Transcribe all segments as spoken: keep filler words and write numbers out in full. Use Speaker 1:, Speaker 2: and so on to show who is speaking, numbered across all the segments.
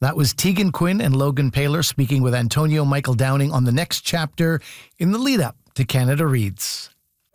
Speaker 1: That was Tegan Quinn and Logan Paylor speaking with Antonio Michael Downing on the next chapter in the lead-up to Canada Reads.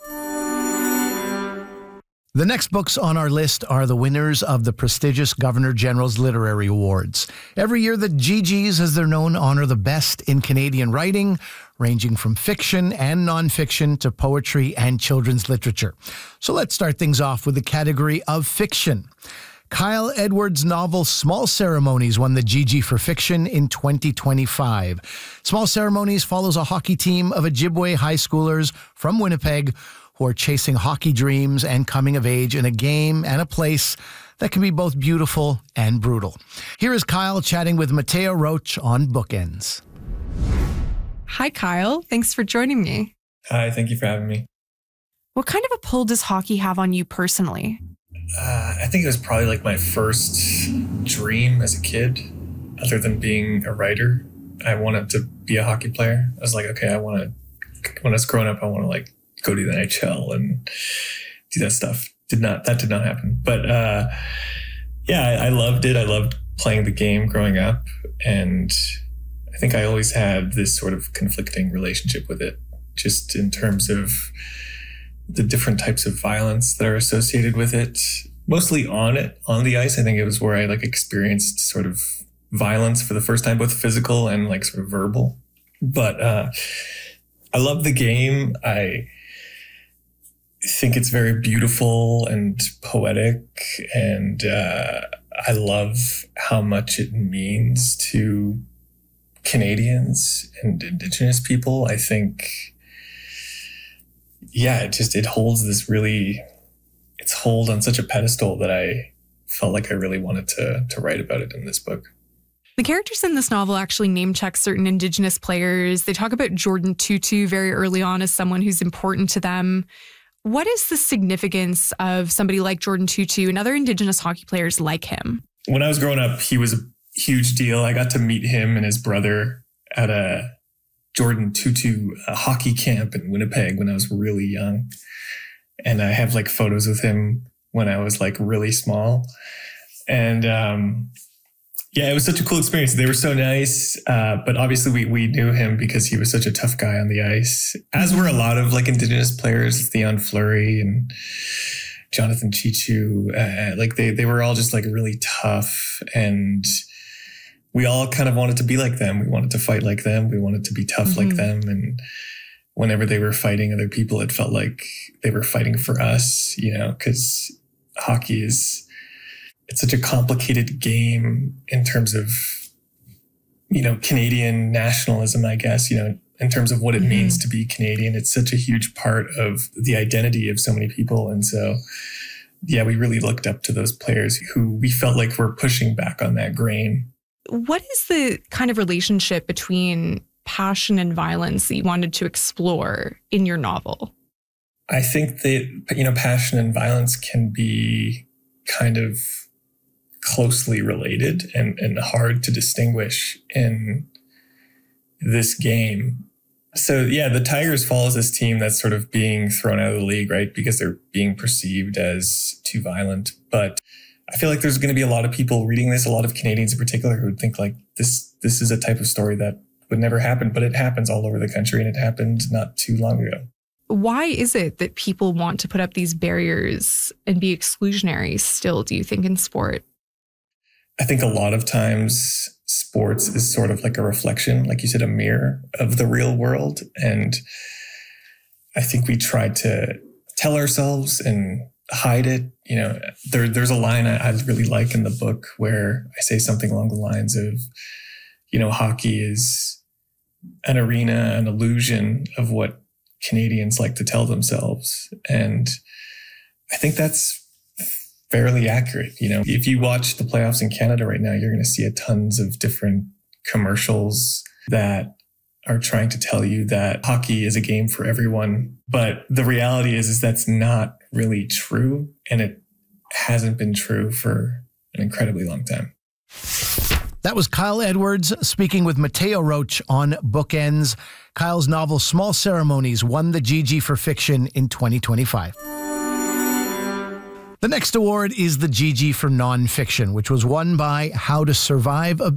Speaker 1: The next books on our list are the winners of the prestigious Governor-General's Literary Awards. Every year, the G Gs, as they're known, honor the best in Canadian writing, ranging from fiction and nonfiction to poetry and children's literature. So let's start things off with the category of fiction. Kyle Edwards' novel Small Ceremonies won the G G for fiction in twenty twenty-five. Small Ceremonies follows a hockey team of Ojibwe high schoolers from Winnipeg who are chasing hockey dreams and coming of age in a game and a place that can be both beautiful and brutal. Here is Kyle chatting with Mateo Roach on Bookends.
Speaker 2: Hi, Kyle. Thanks for joining me.
Speaker 3: Hi, thank you for having me.
Speaker 2: What kind of a pull does hockey have on you personally?
Speaker 3: Uh, I think it was probably like my first dream as a kid, other than being a writer. I wanted to be a hockey player. I was like, okay, I want to, when I was growing up, I want to like go to the N H L and do that stuff. Did not, that did not happen. But uh, yeah, I, I loved it. I loved playing the game growing up. And I think I always had this sort of conflicting relationship with it, just in terms of the different types of violence that are associated with it, mostly on it, on the ice. I think it was where I like experienced sort of violence for the first time, both physical and like sort of verbal. But uh, I love the game. I think it's very beautiful and poetic, and uh, I love how much it means to Canadians and Indigenous people. I think yeah, it just, it holds this really, its hold on such a pedestal that I felt like I really wanted to to write about it in this book.
Speaker 2: The characters in this novel actually name check certain Indigenous players. They talk about Jordan Tootoo very early on as someone who's important to them. What is the significance of somebody like Jordan Tootoo and other Indigenous hockey players like him?
Speaker 3: When I was growing up, he was a huge deal. I got to meet him and his brother at a Jordan Tootoo uh, hockey camp in Winnipeg when I was really young. And I have like photos with him when I was like really small. And um, yeah, it was such a cool experience. They were so nice. Uh, but obviously we we knew him because he was such a tough guy on the ice, as were a lot of like Indigenous players, Theon Fleury and Jonathan Chichu. Uh, like they, they were all just like really tough, and we all kind of wanted to be like them. We wanted to fight like them. We wanted to be tough mm-hmm. like them. And whenever they were fighting other people, it felt like they were fighting for us, you know, because hockey is, it's such a complicated game in terms of, you know, Canadian nationalism, I guess, you know, in terms of what it mm-hmm. means to be Canadian. It's such a huge part of the identity of so many people. And so, yeah, we really looked up to those players who we felt like were pushing back on that grain.
Speaker 2: What is the kind of relationship between passion and violence that you wanted to explore in your novel?
Speaker 3: I think that, you know, passion and violence can be kind of closely related and, and hard to distinguish in this game. So yeah, the Tigers follows this team that's sort of being thrown out of the league, right? Because they're being perceived as too violent. But I feel like there's going to be a lot of people reading this, a lot of Canadians in particular, who would think like this, this is a type of story that would never happen, but it happens all over the country, and it happened not too long ago.
Speaker 2: Why is it that people want to put up these barriers and be exclusionary still, do you think, in sport?
Speaker 3: I think a lot of times sports is sort of like a reflection, like you said, a mirror of the real world. And I think we try to tell ourselves and hide it. You know, there, there's a line I, I really like in the book where I say something along the lines of, you know, hockey is an arena, an illusion of what Canadians like to tell themselves. And I think that's fairly accurate. You know, if you watch the playoffs in Canada right now, you're going to see a tons of different commercials that are trying to tell you that hockey is a game for everyone. But the reality is, is that's not really true. And it hasn't been true for an incredibly long time.
Speaker 1: That was Kyle Edwards speaking with Mateo Roach on Bookends. Kyle's novel Small Ceremonies won the G G for fiction in twenty twenty-five. The next award is the G G for nonfiction, which was won by How to Survive a